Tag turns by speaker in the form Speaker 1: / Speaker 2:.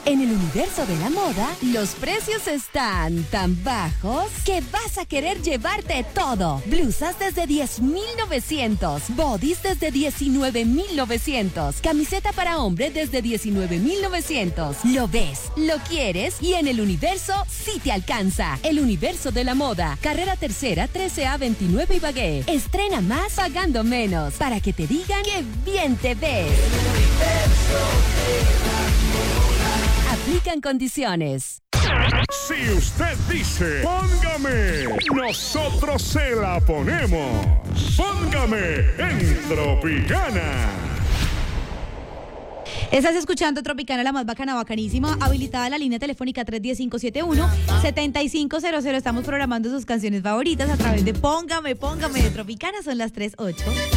Speaker 1: En el universo de la moda, los precios están tan bajos que vas a querer llevarte todo. Blusas desde 10,900, bodies desde 19,900, camiseta para hombre desde 19,900. Lo ves, lo quieres y en el universo sí te alcanza. El universo de la moda, carrera tercera, 13A 29 Ibagué. Estrena más pagando menos para que te digan que bien te ves. Aplican condiciones.
Speaker 2: Si usted dice, póngame, nosotros se la ponemos. Póngame en Tropicana.
Speaker 3: Estás escuchando Tropicana, la más bacana, bacanísima, habilitada la línea telefónica 310-571-7500. Estamos programando sus canciones favoritas a través de Póngame de Tropicana. Son las 3:08.